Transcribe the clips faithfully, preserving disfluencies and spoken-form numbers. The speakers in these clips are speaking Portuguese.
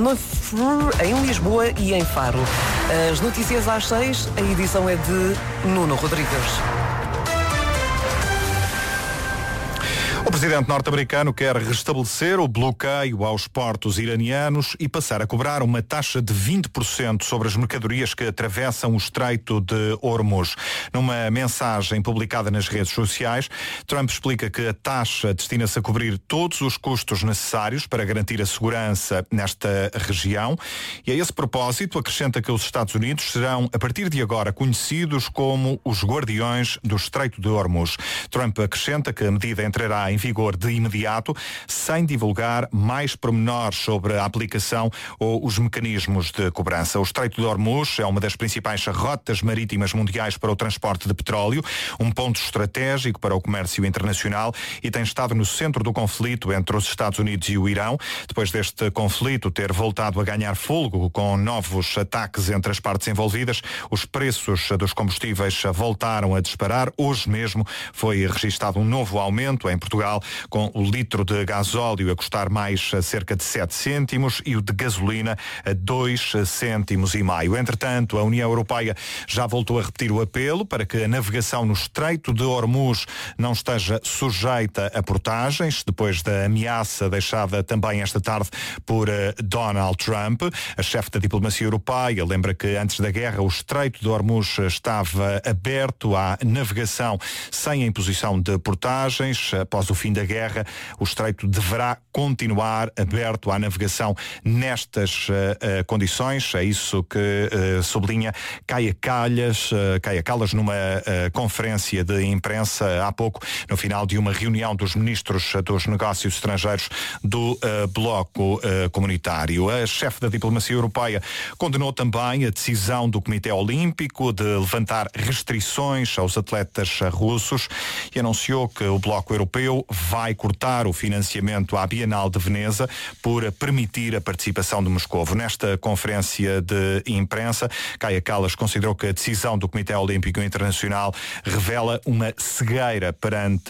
em Lisboa e em Faro. As notícias às seis, a edição é de Nuno Rodrigues. O presidente norte-americano quer restabelecer o bloqueio aos portos iranianos e passar a cobrar uma taxa de vinte por cento sobre as mercadorias que atravessam o Estreito de Hormuz. Numa mensagem publicada nas redes sociais, Trump explica que a taxa destina-se a cobrir todos os custos necessários para garantir a segurança nesta região e, a esse propósito, acrescenta que os Estados Unidos serão, a partir de agora, conhecidos como os guardiões do Estreito de Hormuz. Trump acrescenta que a medida entrará em em vigor de imediato, sem divulgar mais pormenores sobre a aplicação ou os mecanismos de cobrança. O Estreito de Hormuz é uma das principais rotas marítimas mundiais para o transporte de petróleo, um ponto estratégico para o comércio internacional e tem estado no centro do conflito entre os Estados Unidos e o Irão. Depois deste conflito ter voltado a ganhar fôlego com novos ataques entre as partes envolvidas, os preços dos combustíveis voltaram a disparar. Hoje mesmo foi registado um novo aumento em Portugal, com o litro de gasóleo a custar mais cerca de sete cêntimos e o de gasolina a dois cêntimos e meio. Entretanto, a União Europeia já voltou a repetir o apelo para que a navegação no Estreito de Hormuz não esteja sujeita a portagens, depois da ameaça deixada também esta tarde por Donald Trump. A chefe da diplomacia europeia lembra que antes da guerra o Estreito de Hormuz estava aberto à navegação sem a imposição de portagens. Após o fim da guerra, o Estreito deverá continuar aberto à navegação nestas uh, uh, condições. É isso que uh, sublinha Kaja Kallas, uh, Kaja Kallas numa uh, conferência de imprensa há pouco, no final de uma reunião dos ministros dos negócios estrangeiros do uh, bloco uh, comunitário. A chefe da diplomacia europeia condenou também a decisão do Comitê Olímpico de levantar restrições aos atletas russos e anunciou que o bloco europeu vai cortar o financiamento à Bienal de Veneza por permitir a participação de Moscovo. Nesta conferência de imprensa, Kaja Kallas considerou que a decisão do Comitê Olímpico Internacional revela uma cegueira perante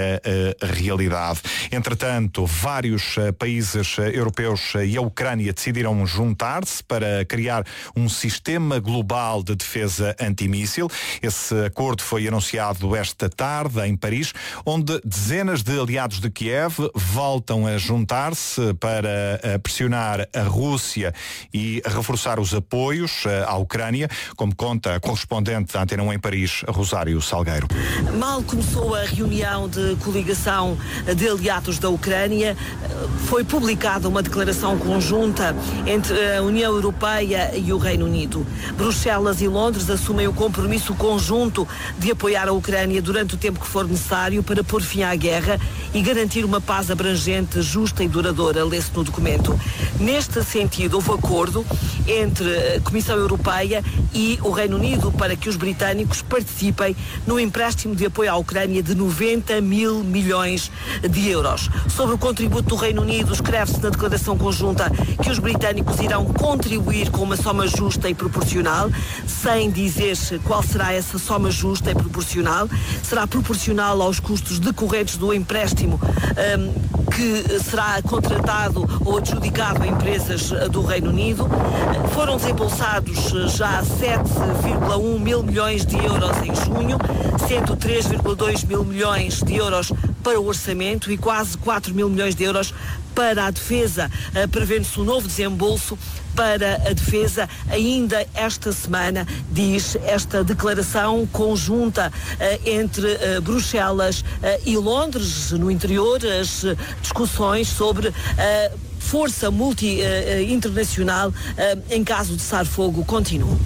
a, a realidade. Entretanto, vários países europeus e a Ucrânia decidiram juntar-se para criar um sistema global de defesa antimíssil. Esse acordo foi anunciado esta tarde em Paris, onde dezenas de aliados de Kiev voltam a juntar-se para pressionar a Rússia e reforçar os apoios à Ucrânia, como conta a correspondente da Antena um em Paris, Rosário Salgueiro. Mal começou a reunião de coligação de aliados da Ucrânia, foi publicada uma declaração conjunta entre a União Europeia e o Reino Unido. Bruxelas e Londres assumem o compromisso conjunto de apoiar a Ucrânia durante o tempo que for necessário para pôr fim à guerra e garantir uma paz abrangente, justa e duradoura, lê-se no documento. Neste sentido, houve acordo entre a Comissão Europeia e o Reino Unido para que os britânicos participem no empréstimo de apoio à Ucrânia de noventa mil milhões de euros. Sobre o contributo do Reino Unido, escreve-se na declaração conjunta que os britânicos irão contribuir com uma soma justa e proporcional, sem dizer-se qual será essa soma justa e proporcional. Será proporcional aos custos decorrentes do empréstimo um, que será contratado ou adjudicado a empresas do Reino Unido. Foram desembolsados já sete vírgula um mil milhões de euros em junho, cento e três vírgula dois mil milhões de euros para o orçamento e quase quatro mil milhões de euros para a defesa. Prevê-se um novo desembolso para a defesa ainda esta semana, diz esta declaração conjunta uh, entre uh, Bruxelas uh, e Londres. No interior, as uh, discussões sobre uh, força multi-internacional uh, uh, em caso de cessar-fogo continuam.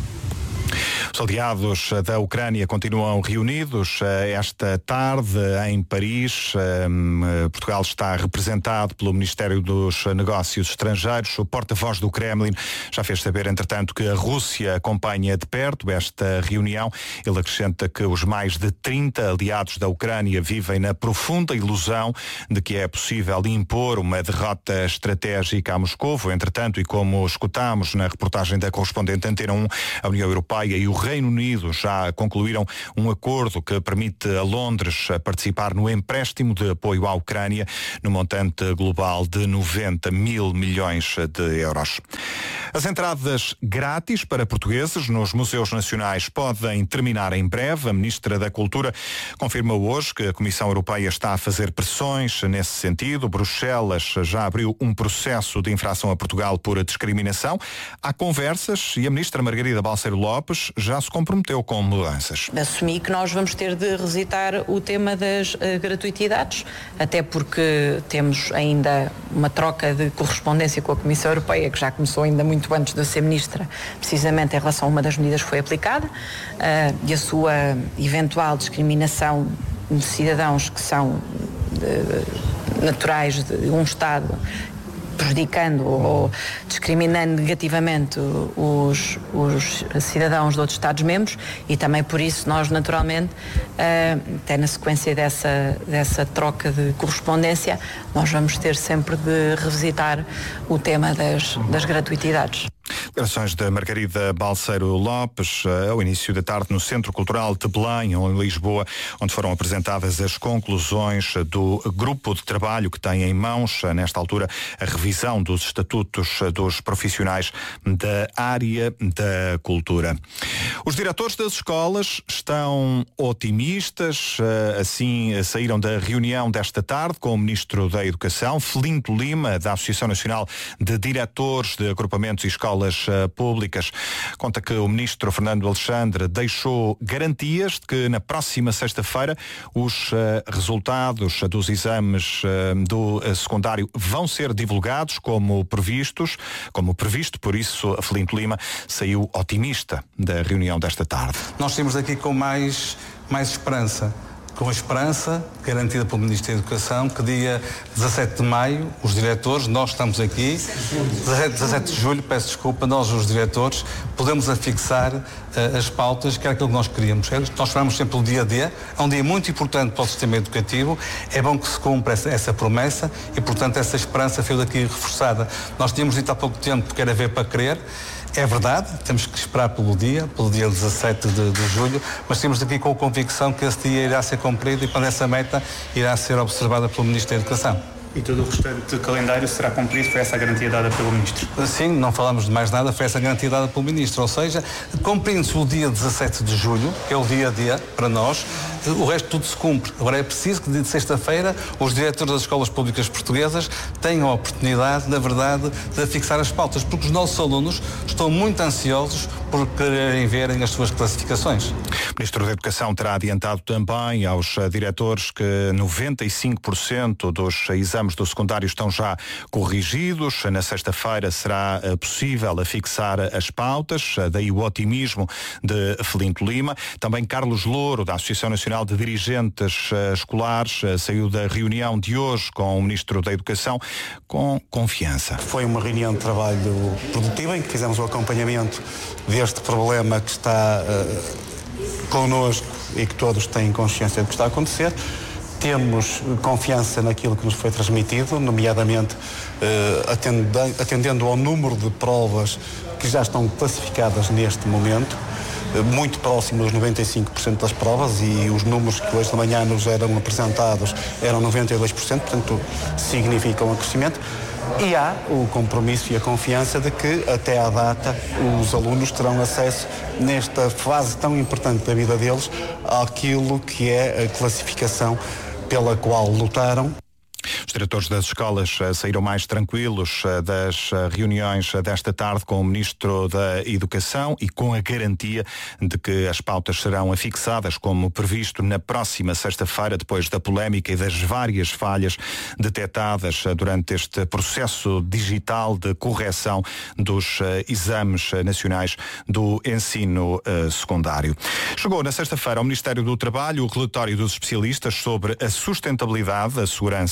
Os aliados da Ucrânia continuam reunidos esta tarde em Paris. Portugal está representado pelo Ministério dos Negócios Estrangeiros. O porta-voz do Kremlin já fez saber, entretanto, que a Rússia acompanha de perto esta reunião. Ele acrescenta que os mais de trinta aliados da Ucrânia vivem na profunda ilusão de que é possível impor uma derrota estratégica a Moscovo. Entretanto, e como escutámos na reportagem da correspondente Antena um, a União Europeia e o Reino Unido já concluíram um acordo que permite a Londres participar no empréstimo de apoio à Ucrânia no montante global de noventa mil milhões de euros. As entradas grátis para portugueses nos museus nacionais podem terminar em breve. A Ministra da Cultura confirma hoje que a Comissão Europeia está a fazer pressões nesse sentido. Bruxelas já abriu um processo de infração a Portugal por discriminação. Há conversas e a Ministra Margarida Balseiro Lopes já se comprometeu com mudanças. Assumi que nós vamos ter de revisitar o tema das uh, gratuitidades, até porque temos ainda uma troca de correspondência com a Comissão Europeia, que já começou ainda muito antes de eu ser Ministra, precisamente em relação a uma das medidas que foi aplicada, uh, e a sua eventual discriminação de cidadãos que são uh, naturais de um Estado, prejudicando ou discriminando negativamente os, os cidadãos de outros Estados-membros, e também por isso nós naturalmente, uh, até na sequência dessa, dessa troca de correspondência, nós vamos ter sempre de revisitar o tema das, das gratuitidades. Declarações da Margarida Balseiro Lopes ao início da tarde no Centro Cultural de Belém, em Lisboa, onde foram apresentadas as conclusões do grupo de trabalho que tem em mãos, nesta altura, a revisão dos estatutos dos profissionais da área da cultura. Os diretores das escolas estão otimistas, assim saíram da reunião desta tarde com o Ministro da Educação, Felinto Lima, da Associação Nacional de Diretores de Agrupamentos e Escolas Públicas. Conta que o Ministro Fernando Alexandre deixou garantias de que na próxima sexta-feira os uh, resultados dos exames uh, do uh, secundário vão ser divulgados como previstos, como previsto, por isso a Felinto Lima saiu otimista da reunião desta tarde. Nós temos aqui com mais, mais esperança. Com a esperança garantida pelo Ministro da Educação que dia dezassete de maio os diretores, nós estamos aqui, dezassete de julho, peço desculpa, nós os diretores podemos afixar uh, as pautas que era aquilo que nós queríamos. Nós esperamos sempre o dia D, é um dia muito importante para o sistema educativo, é bom que se cumpra essa, essa promessa e, portanto, essa esperança foi daqui reforçada. Nós tínhamos dito há pouco tempo que era ver para crer. É verdade, temos que esperar pelo dia, pelo dia dezassete de, de julho, mas temos aqui com a convicção que esse dia irá ser cumprido e quando essa meta irá ser observada pelo Ministro da Educação. E todo o restante calendário será cumprido, foi essa a garantia dada pelo Ministro? Sim, não falamos de mais nada, foi essa a garantia dada pelo Ministro, ou seja, cumprindo-se o dia dezassete de julho, que é o dia a dia para nós, o resto tudo se cumpre. Agora é preciso que de sexta-feira os diretores das escolas públicas portuguesas tenham a oportunidade, na verdade, de fixar as pautas, porque os nossos alunos estão muito ansiosos por quererem verem as suas classificações. O Ministro da Educação terá adiantado também aos diretores que noventa e cinco por cento dos exames do secundário estão já corrigidos. Na sexta-feira será possível fixar as pautas, daí o otimismo de Felinto Lima. Também Carlos Louro, da Associação Nacional de Dirigentes Escolares, saiu da reunião de hoje com o Ministro da Educação com confiança. Foi uma reunião de trabalho produtiva em que fizemos o acompanhamento deste problema que está uh, connosco e que todos têm consciência do que está a acontecer. Temos confiança naquilo que nos foi transmitido, nomeadamente uh, atendendo, atendendo ao número de provas que já estão classificadas neste momento, uh, muito próximo dos noventa e cinco por cento das provas, e os números que hoje de manhã nos eram apresentados eram noventa e dois por cento, portanto significam um crescimento. E há o compromisso e a confiança de que até à data os alunos terão acesso, nesta fase tão importante da vida deles, àquilo que é a classificação pela qual lutaram. Os diretores das escolas saíram mais tranquilos das reuniões desta tarde com o Ministro da Educação e com a garantia de que as pautas serão afixadas como previsto na próxima sexta-feira, depois da polémica e das várias falhas detectadas durante este processo digital de correção dos exames nacionais do ensino secundário. Chegou na sexta-feira ao Ministério do Trabalho o relatório dos especialistas sobre a sustentabilidade, a segurança social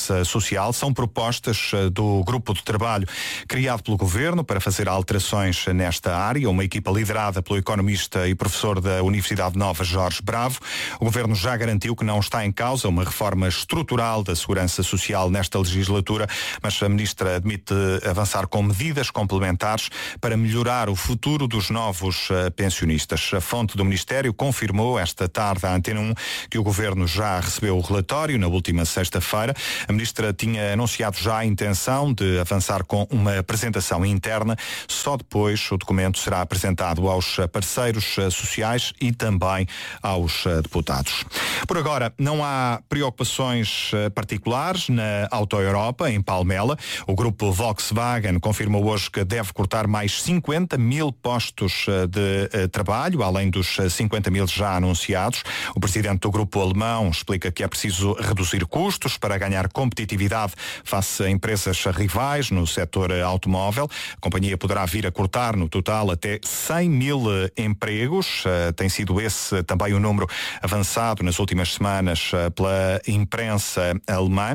Social são propostas do grupo de trabalho criado pelo Governo para fazer alterações nesta área, uma equipa liderada pelo economista e professor da Universidade Nova, Jorge Bravo. O Governo já garantiu que não está em causa uma reforma estrutural da Segurança Social nesta legislatura, mas a Ministra admite avançar com medidas complementares para melhorar o futuro dos novos uh, pensionistas. A fonte do Ministério confirmou esta tarde à Antena um que o Governo já recebeu o relatório na última sexta-feira. A Ministra tinha anunciado já a intenção de avançar com uma apresentação interna. Só depois o documento será apresentado aos parceiros sociais e também aos deputados. Por agora, não há preocupações particulares na Auto Europa, em Palmela. O grupo Volkswagen confirmou hoje que deve cortar mais cinquenta mil postos de trabalho, além dos cinquenta mil já anunciados. O presidente do grupo alemão explica que é preciso reduzir custos para ganhar competitividade face a empresas rivais no setor automóvel. A companhia poderá vir a cortar no total até cem mil empregos. Tem sido esse também o número avançado nas últimas semanas pela imprensa alemã.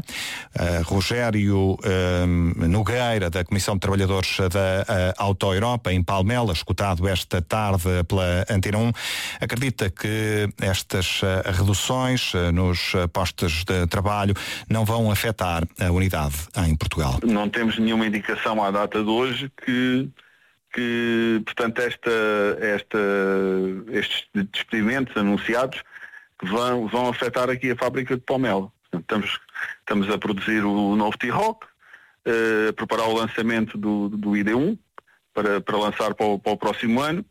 Rogério Nogueira, da Comissão de Trabalhadores da Auto Europa, em Palmela, escutado esta tarde pela Antena um, acredita que estas reduções nos postos de trabalho não vão afetar a unidade em Portugal. Não temos nenhuma indicação à data de hoje que, que portanto, esta, esta, estes despedimentos anunciados vão, vão afetar aqui a fábrica de Palmela. Portanto, estamos, estamos a produzir o novo T-Roc, a uh, preparar o lançamento do, do I D um para, para lançar para o, para o próximo ano.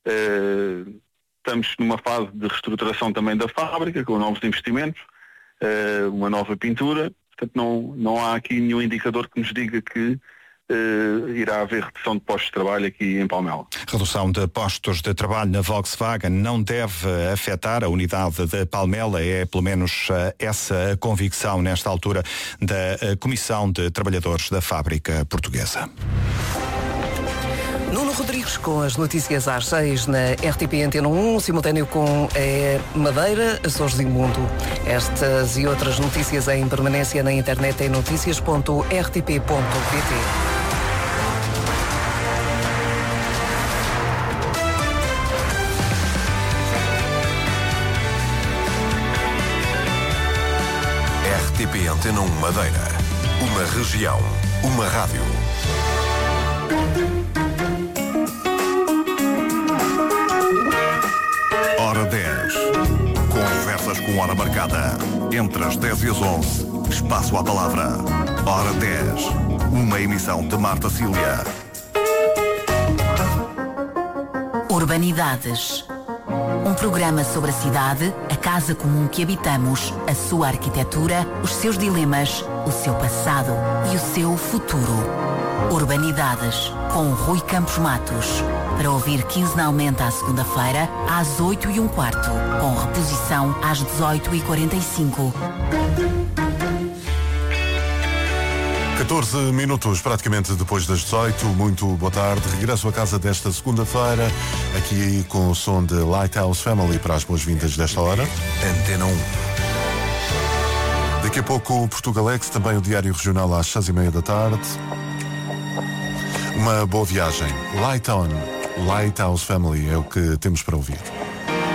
Uh, estamos numa fase de reestruturação também da fábrica, com novos investimentos, uh, uma nova pintura. Portanto, não, não há aqui nenhum indicador que nos diga que Uh, irá haver redução de postos de trabalho aqui em Palmela. Redução de postos de trabalho na Volkswagen não deve afetar a unidade de Palmela, é pelo menos uh, essa a convicção nesta altura da uh, Comissão de Trabalhadores da Fábrica Portuguesa. Nuno Rodrigues com as notícias às seis na R T P Antena um, simultâneo com é, Madeira, Açores e Mundo. Estas e outras notícias em permanência na internet em notícias ponto r t p ponto p t. R T P Antena um Madeira. Uma região. Uma rádio. Hora dez. Conversas com hora marcada. Entre as dez e as onze. Espaço à palavra. Hora dez. Uma emissão de Marta Cília. Urbanidades. Um programa sobre a cidade, a casa comum que habitamos, a sua arquitetura, os seus dilemas, o seu passado e o seu futuro. Urbanidades, com Rui Campos Matos. Para ouvir quinzenalmente à segunda-feira, às oito e um quarto, com reposição às dezoito e quarenta e cinco. catorze minutos, praticamente depois das dezoito. Muito boa tarde. Regresso a casa desta segunda-feira, aqui com o som de Lighthouse Family para as boas-vindas desta hora. Antena um. Daqui a pouco o Portugalex, também o Diário Regional às seis e meia da tarde. Uma boa viagem. Light On, Lighthouse Family é o que temos para ouvir.